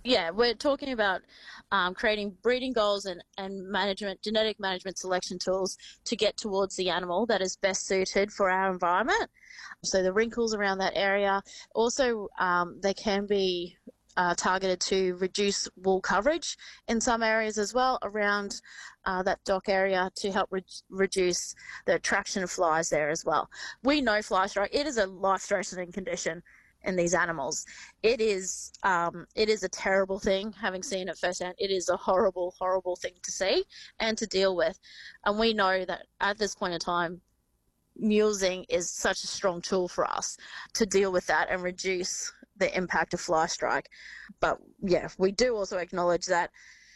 Yeah, we're talking about creating breeding goals and management, genetic management selection tools to get towards the animal that is best suited for our environment. So the wrinkles around that area. Also, they can be targeted to reduce wool coverage in some areas as well around that dock area to help reduce the attraction of flies there as well. We know fly strike, it is a life-threatening condition in these animals. It is a terrible thing, having seen it firsthand. It is a horrible, horrible thing to see and to deal with. And we know that at this point in time, mulesing is such a strong tool for us to deal with that and reduce the impact of fly strike. But yeah, we do also acknowledge that,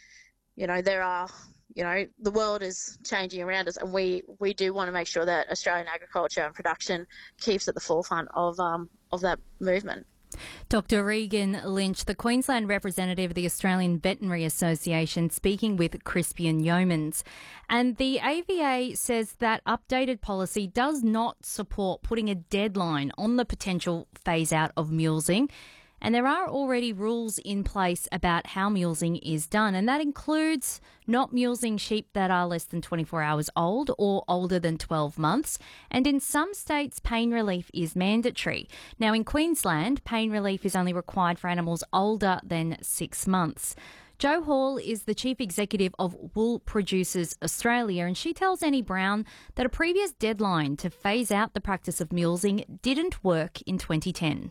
the world is changing around us, and we do want to make sure that Australian agriculture and production keeps at the forefront of that movement. Dr. Regan Lynch, the Queensland representative of the Australian Veterinary Association, speaking with Crispian Yeomans. And the AVA says that updated policy does not support putting a deadline on the potential phase-out of mulesing. And there are already rules in place about how mulesing is done, and that includes not mulesing sheep that are less than 24 hours old or older than 12 months. And in some states, pain relief is mandatory. Now, in Queensland, pain relief is only required for animals older than 6 months. Jo Hall is the Chief Executive of Wool Producers Australia, and she tells Annie Brown that a previous deadline to phase out the practice of mulesing didn't work in 2010.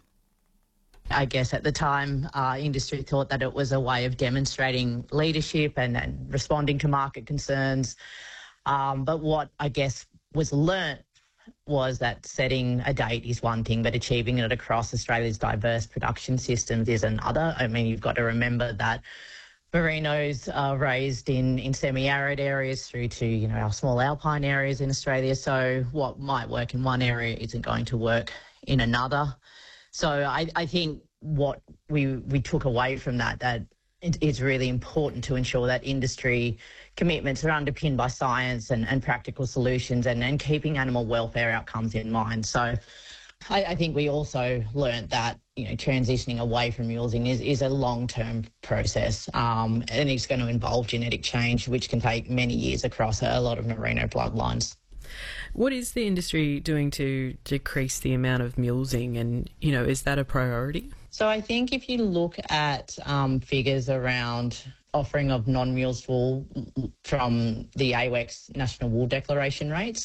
I guess at the time, industry thought that it was a way of demonstrating leadership and responding to market concerns. But what I guess was learnt was that setting a date is one thing, but achieving it across Australia's diverse production systems is another. I mean, you've got to remember that merinos are raised in semi-arid areas through to, our small alpine areas in Australia. So what might work in one area isn't going to work in another. So I think what we took away from that it's really important to ensure that industry commitments are underpinned by science and practical solutions and keeping animal welfare outcomes in mind. So I think we also learnt that, transitioning away from mulesing is a long-term process, and it's going to involve genetic change, which can take many years across a lot of merino bloodlines. What is the industry doing to decrease the amount of mulesing, and, is that a priority? So I think if you look at figures around offering of non-mulesed wool from the AWEX National Wool Declaration rates,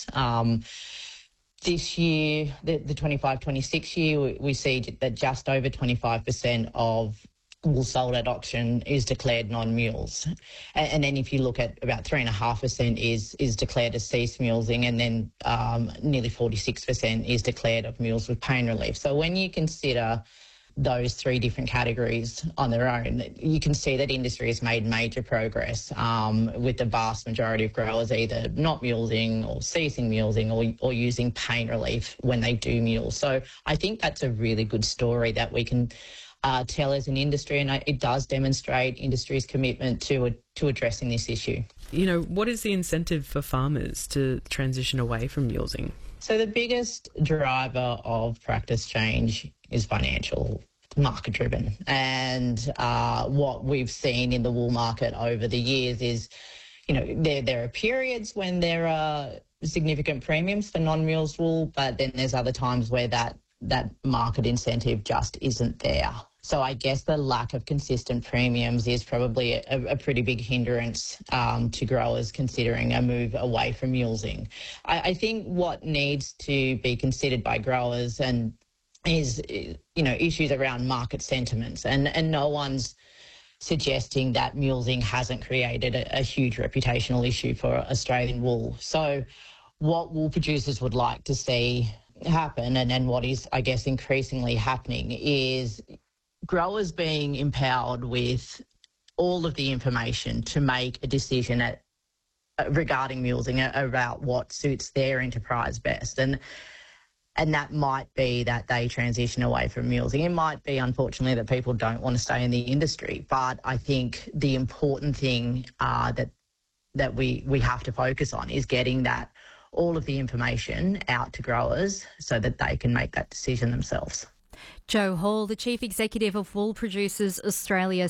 this year, the 25-26 year, we see that just over 25% of wool sold at auction is declared non-mules. And then if you look at about 3.5% is declared as ceased mulesing, and then nearly 46% is declared of mules with pain relief. So when you consider those three different categories on their own, you can see that industry has made major progress, with the vast majority of growers either not mulesing or ceasing mulesing or using pain relief when they do mule. So I think that's a really good story that we can tell as an industry, and it does demonstrate industry's commitment to addressing this issue. What is the incentive for farmers to transition away from mulesing? So the biggest driver of practice change is financial, market driven. And what we've seen in the wool market over the years is, there are periods when there are significant premiums for non-mulesed wool, but then there's other times where that market incentive just isn't there. So I guess the lack of consistent premiums is probably a pretty big hindrance to growers considering a move away from mulesing. I think what needs to be considered by growers is issues around market sentiments, and no one's suggesting that mulesing hasn't created a huge reputational issue for Australian wool. So what wool producers would like to see happen, and what is, I guess, increasingly happening, is growers being empowered with all of the information to make a decision regarding mulesing about what suits their enterprise best. And that might be that they transition away from mulesing. It might be, unfortunately, that people don't want to stay in the industry. But I think the important thing that we have to focus on is getting all of the information out to growers so that they can make that decision themselves. Jo Hall, the Chief Executive of Wool Producers Australia,